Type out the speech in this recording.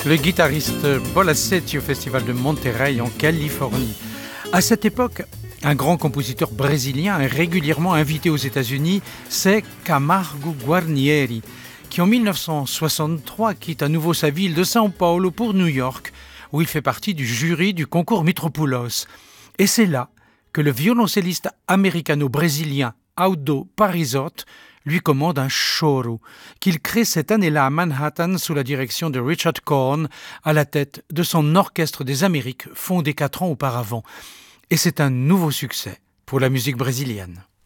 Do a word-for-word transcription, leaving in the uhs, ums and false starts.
le guitariste Paul Assetti au Festival de Monterrey en Californie. À cette époque, un grand compositeur brésilien est régulièrement invité aux États-Unis, c'est Camargo Guarnieri, qui en mille neuf cent soixante-trois quitte à nouveau sa ville de São Paulo pour New York, où il fait partie du jury du concours Mitropoulos. Et c'est là que le violoncelliste américano-brésilien Aldo Parisotto lui commande un choro qu'il crée cette année-là à Manhattan sous la direction de Richard Korn à la tête de son Orchestre des Amériques fondé quatre ans auparavant. Et c'est un nouveau succès pour la musique brésilienne.